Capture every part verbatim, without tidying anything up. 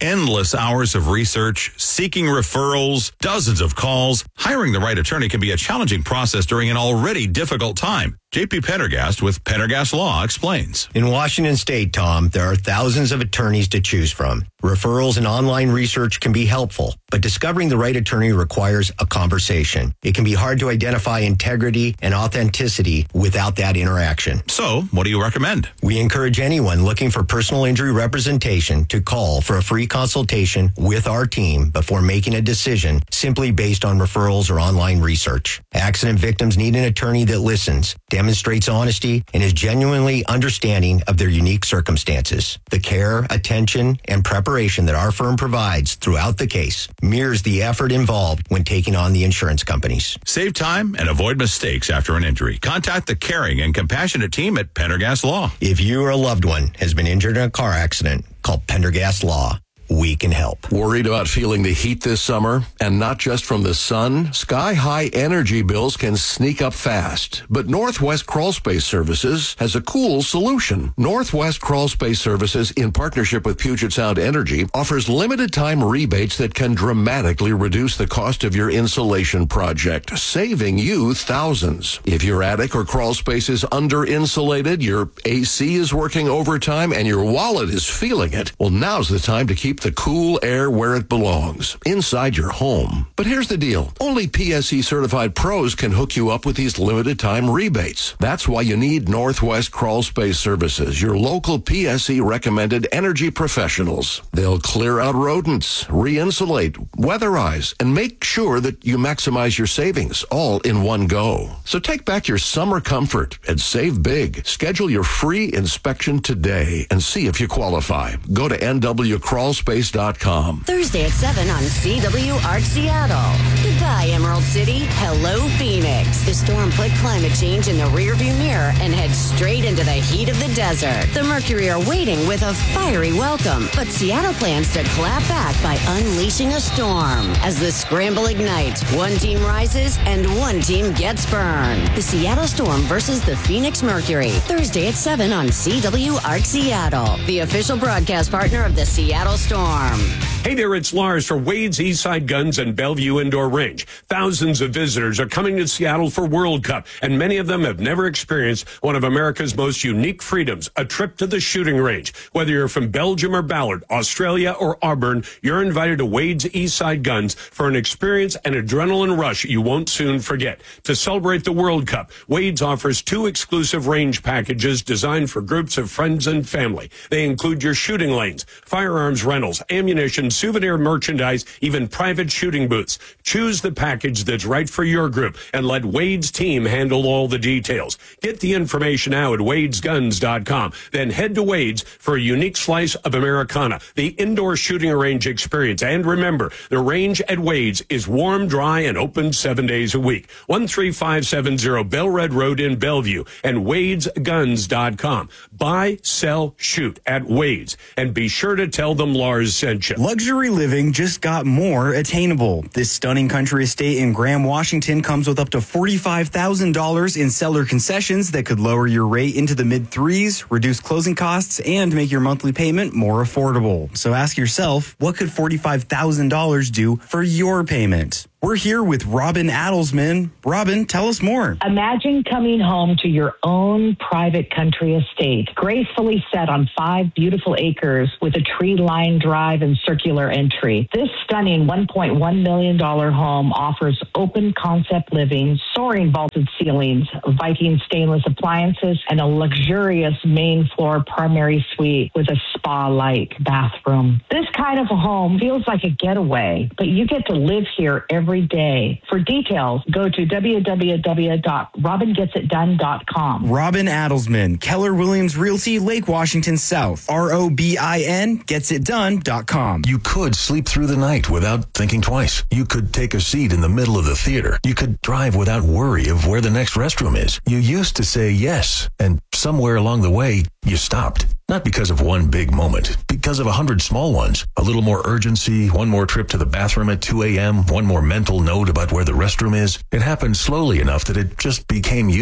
endless hours of research, seeking referrals, dozens of calls. Hiring the right attorney can be a challenging process during an already difficult time. J P Pendergast with Pendergast Law explains. In Washington State, Tom, there are thousands of attorneys to choose from. Referrals and online research can be helpful, but discovering the right attorney requires a conversation. It can be hard to identify integrity and authenticity without that interaction. So, what do you recommend? We encourage anyone looking for personal injury representation to call for a free consultation with our team before making a decision simply based on referrals or online research. Accident victims need an attorney that listens, demonstrates honesty, and is genuinely understanding of their unique circumstances. The care, attention, and preparation that our firm provides throughout the case mirrors the effort involved when taking on the insurance companies. Save time and avoid mistakes after an injury. Contact the caring and compassionate team at Pendergast Law. If you or a loved one has been injured in a car accident, call Pendergast Law. We can help. Worried about feeling the heat this summer? And not just from the sun? Sky-high energy bills can sneak up fast. But Northwest Crawl Space Services has a cool solution. Northwest Crawl Space Services, in partnership with Puget Sound Energy, offers limited-time rebates that can dramatically reduce the cost of your insulation project, saving you thousands. If your attic or crawl space is under-insulated, your A C is working overtime, and your wallet is feeling it, well, now's the time to keep the cool air where it belongs, inside your home. But here's the deal. Only P S E certified pros can hook you up with these limited time rebates. That's why you need Northwest Crawl Space Services, your local P S E recommended energy professionals. They'll clear out rodents, re-insulate, weatherize, and make sure that you maximize your savings all in one go. So take back your summer comfort and save big. Schedule your free inspection today and see if you qualify. Go to N W crawl space dot com. Thursday at seven on C W Art Seattle. Goodbye, Emerald City. Hello, Phoenix. The storm put climate change in the rearview mirror and heads straight into the heat of the desert. The Mercury are waiting with a fiery welcome, but Seattle plans to clap back by unleashing a storm. As the scramble ignites, one team rises and one team gets burned. The Seattle Storm versus the Phoenix Mercury. Thursday at seven on C W Art Seattle, the official broadcast partner of the Seattle Storm. Hey there, it's Lars for Wade's Eastside Guns and Bellevue Indoor Range. Thousands of visitors are coming to Seattle for World Cup, and many of them have never experienced one of America's most unique freedoms, a trip to the shooting range. Whether you're from Belgium or Ballard, Australia or Auburn, you're invited to Wade's Eastside Guns for an experience and adrenaline rush you won't soon forget. To celebrate the World Cup, Wade's offers two exclusive range packages designed for groups of friends and family. They include your shooting lanes, firearms rentals, ammunition, souvenir merchandise, even private shooting booths. Choose the package that's right for your group and let Wade's team handle all the details. Get the information now at wades guns dot com. Then head to Wade's for a unique slice of Americana, the indoor shooting range experience. And remember, the range at Wade's is warm, dry, and open seven days a week. one three five seven zero Bellred Road in Bellevue and wades guns dot com. Buy, sell, shoot at Wade's. And be sure to tell them Lars sent you. Luxury living just got more attainable. This stunning country estate in Graham, Washington comes with up to forty-five thousand dollars in seller concessions that could lower your rate into the mid threes, reduce closing costs, and make your monthly payment more affordable. So ask yourself, what could forty-five thousand dollars do for your payment? We're here with Robin Adelsman. Robin, tell us more. Imagine coming home to your own private country estate, gracefully set on five beautiful acres with a tree-lined drive and circular entry. This stunning one point one million dollars home offers open concept living, soaring vaulted ceilings, Viking stainless appliances, and a luxurious main floor primary suite with a spa-like bathroom. This kind of a home feels like a getaway, but you get to live here every day. For details, go to w w w dot robin gets it done dot com. Robin Adelsman, Keller Williams Realty, Lake Washington South. R O B I N, gets it done dot com. You could sleep through the night without thinking twice. You could take a seat in the middle of the theater. You could drive without worry of where the next restroom is. You used to say yes, and somewhere along the way, you stopped. Not because of one big moment, because of a hundred small ones. A little more urgency, one more trip to the bathroom at two a.m., one more mental note about where the restroom is. It happened slowly enough that it just became you.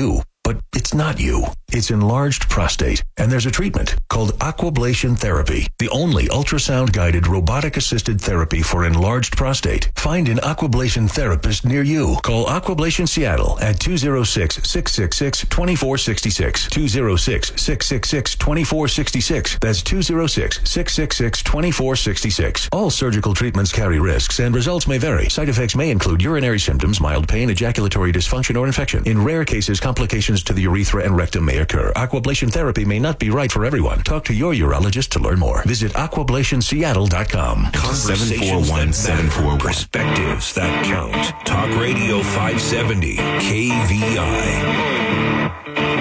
But it's not you. It's enlarged prostate, and there's a treatment called Aquablation Therapy, the only ultrasound-guided robotic-assisted therapy for enlarged prostate. Find an Aquablation therapist near you. Call Aquablation Seattle at two oh six, six six six, two four six six, two oh six, six six six, two four six six. That's two oh six, six six six, two four six six. All surgical treatments carry risks, and results may vary. Side effects may include urinary symptoms, mild pain, ejaculatory dysfunction, or infection. In rare cases, complications to the urethra and rectum may occur. Aquablation therapy may not be right for everyone. Talk to your urologist to learn more. Visit aquablation seattle dot com. seven four one seven four one. Perspectives that count. Talk Radio five seventy K V I.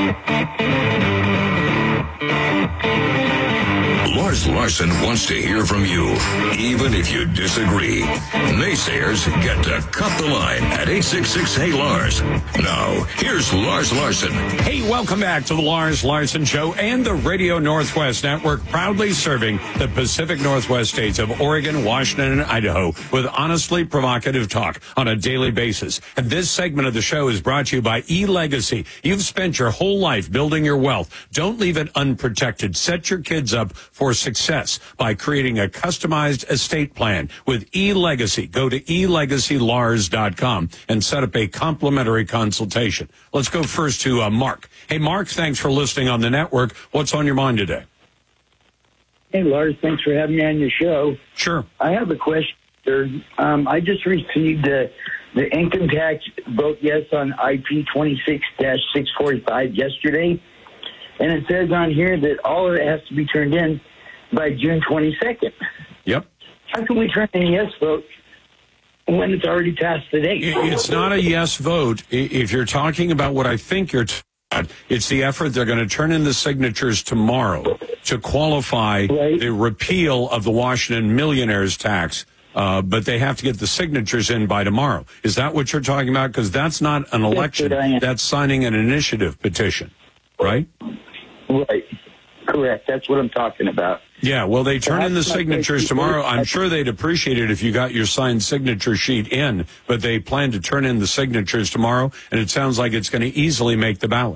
Lars Larson wants to hear from you, even if you disagree. Naysayers get to cut the line at eight six six, hey Lars. Now, here's Lars Larson. Hey, welcome back to the Lars Larson Show and the Radio Northwest Network, proudly serving the Pacific Northwest states of Oregon, Washington, and Idaho with honestly provocative talk on a daily basis. And this segment of the show is brought to you by eLegacy. You've spent your whole life building your wealth. Don't leave it unprotected. Set your kids up for success by creating a customized estate plan with eLegacy. Go to e legacy lars dot com and set up a complimentary consultation. Let's go first to uh, Mark. Hey, Mark, thanks for listening on the network. What's on your mind today? Hey, Lars, thanks for having me on your show. Sure. I have a question, sir. Um, I just received uh, the income tax vote yes on I P twenty-six dash six forty-five yesterday, and it says on here that all of it has to be turned in by June twenty-second. Yep. How can we turn in a yes vote when it's already passed the date? It's not a yes vote. If you're talking about what I think you're talking about, it's the effort. They're going to turn in the signatures tomorrow to qualify right. the repeal of the Washington millionaires tax, uh, but they have to get the signatures in by tomorrow. Is that what you're talking about? Because that's not an election. Yes, that's signing an initiative petition, right? Right. Correct. That's what I'm talking about. Yeah, well, they turn in the signatures tomorrow. I'm sure they'd appreciate it if you got your signed signature sheet in, but they plan to turn in the signatures tomorrow, and it sounds like it's going to easily make the ballot.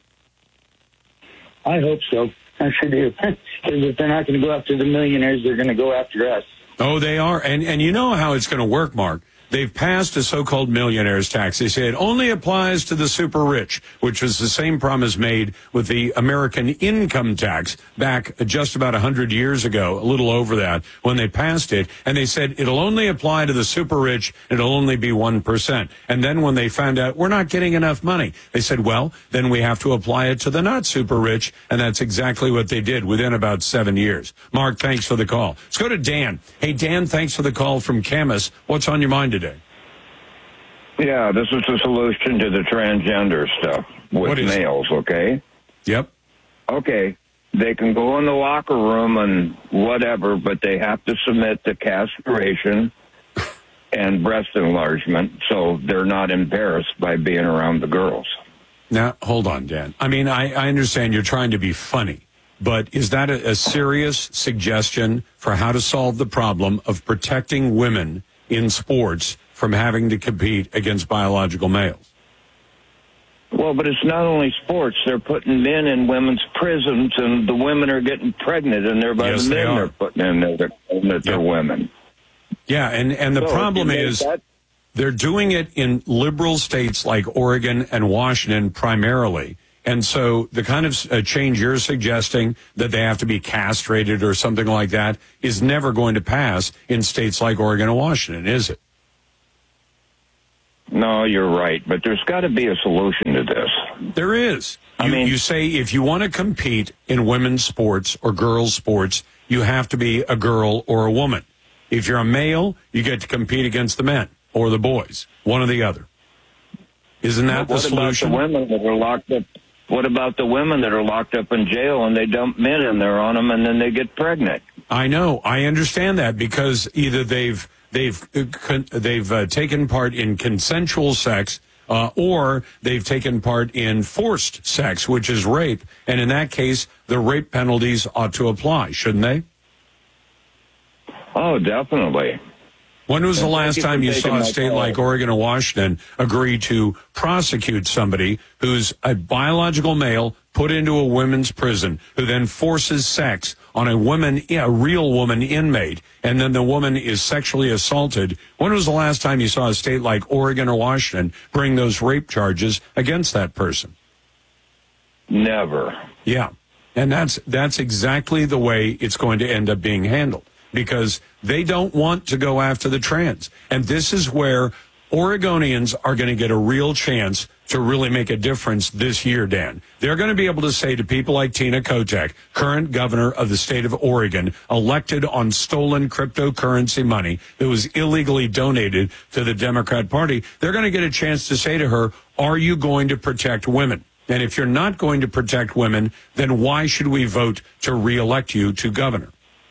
I hope so. I sure do. Because if they're not going to go after the millionaires, they're going to go after us. Oh, they are. And, and you know how it's going to work, Mark. They've passed a so-called millionaires tax. They say it only applies to the super rich, which was the same promise made with the American income tax back just about one hundred years ago, a little over that, when they passed it. And they said it'll only apply to the super rich. It'll only be one percent. And then when they found out we're not getting enough money, they said, well, then we have to apply it to the not super rich. And that's exactly what they did within about seven years. Mark, thanks for the call. Let's go to Dan. Hey, Dan, thanks for the call from Camas. What's on your mind today? Yeah, this is the solution to the transgender stuff with males, okay? Yep. Okay, they can go in the locker room and whatever, but they have to submit to castration and breast enlargement so they're not embarrassed by being around the girls. Now, hold on, Dan. I mean, I, I understand you're trying to be funny, but is that a, a serious suggestion for how to solve the problem of protecting women in sports from having to compete against biological males? Well, but it's not only sports. They're putting men in women's prisons, and the women are getting pregnant, and they're by yes, the men they they're putting in there that they're, they're yep. women. Yeah, and, and the so problem is that- they're doing it in liberal states like Oregon and Washington primarily. And so the kind of uh, change you're suggesting, that they have to be castrated or something like that, is never going to pass in states like Oregon and Washington, is it? No, you're right, but there's got to be a solution to this. There is. I you, mean, you say if you want to compete in women's sports or girls' sports, you have to be a girl or a woman. If you're a male, you get to compete against the men or the boys, one or the other. Isn't that the solution? What about the women that are locked up? What about the women that are locked up in jail and they dump men in there on them and then they get pregnant? I know. I understand that because either they've they've they've uh, taken part in consensual sex uh, or they've taken part in forced sex, which is rape. And in that case, the rape penalties ought to apply, shouldn't they? Oh, definitely. When was the And last thank you time for you taking saw a my state call. like Oregon or Washington agree to prosecute somebody who's a biological male put into a women's prison who then forces sex on a woman, a real woman inmate, and then the woman is sexually assaulted? When was the last time you saw a state like Oregon or Washington bring those rape charges against that person? Never. Yeah. And that's that's exactly the way it's going to end up being handled, because they don't want to go after the trans. And this is where Oregonians are going to get a real chance to really make a difference this year, Dan. They're going to be able to say to people like Tina Kotek, current governor of the state of Oregon, elected on stolen cryptocurrency money that was illegally donated to the Democrat Party, they're going to get a chance to say to her, are you going to protect women? And if you're not going to protect women, then why should we vote to reelect you to governor?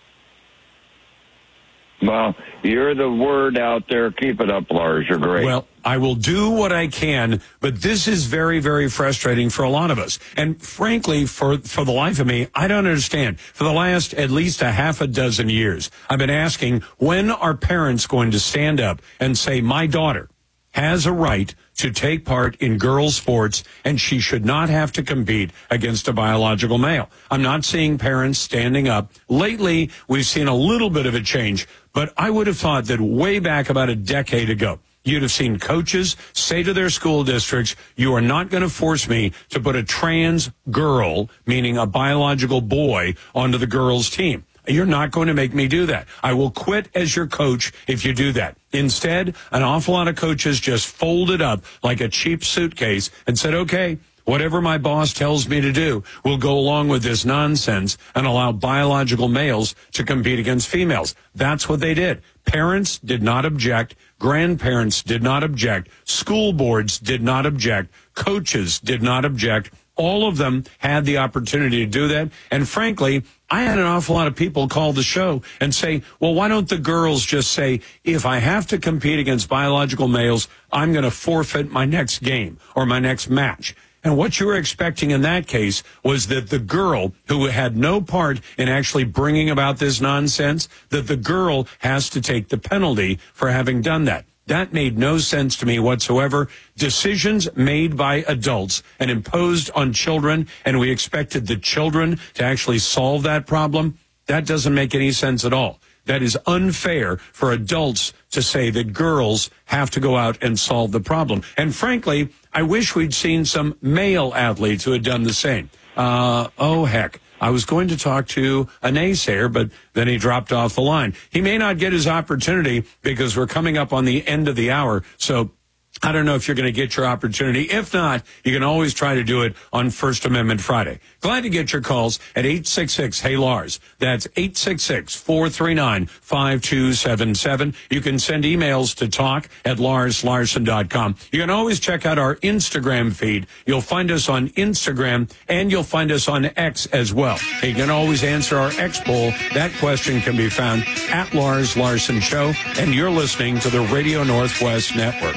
Well, you're the word out there. Keep it up, Lars. You're great. Well, I will do what I can, but this is very, very frustrating for a lot of us. And frankly, for, for the life of me, I don't understand. For the last at least a half a dozen years, I've been asking, when are parents going to stand up and say, my daughter has a right to take part in girls' sports, and she should not have to compete against a biological male? I'm not seeing parents standing up. Lately, we've seen a little bit of a change, but I would have thought that way back about a decade ago, you'd have seen coaches say to their school districts, you are not going to force me to put a trans girl, meaning a biological boy, onto the girls' team. You're not going to make me do that. I will quit as your coach if you do that. Instead, an awful lot of coaches just folded up like a cheap suitcase and said, okay, whatever my boss tells me to do, we'll go along with this nonsense and allow biological males to compete against females. That's what they did. Parents did not object. Grandparents did not object. School boards did not object. Coaches did not object. All of them had the opportunity to do that. And frankly, I had an awful lot of people call the show and say, well, why don't the girls just say, if I have to compete against biological males, I'm going to forfeit my next game or my next match. And what you were expecting in that case was that the girl, who had no part in actually bringing about this nonsense, that the girl has to take the penalty for having done that. That made no sense to me whatsoever. Decisions made by adults and imposed on children, and we expected the children to actually solve that problem. That doesn't make any sense at all. That is unfair for adults to say that girls have to go out and solve the problem. And frankly, I wish we'd seen some male athletes who had done the same. Uh, oh, heck. I was going to talk to a naysayer, but then he dropped off the line. He may not get his opportunity because we're coming up on the end of the hour. So I don't know if you're going to get your opportunity. If not, you can always try to do it on First Amendment Friday. Glad to get your calls at eight six six, hey Lars. That's eight six six, four three nine, five two seven seven. You can send emails to talk at lars larson dot com. You can always check out our Instagram feed. You'll find us on Instagram, and you'll find us on X as well. You can always answer our X poll. That question can be found at Lars Larson Show, and you're listening to the Radio Northwest Network.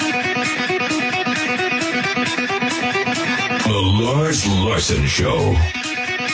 The Lars Larson Show.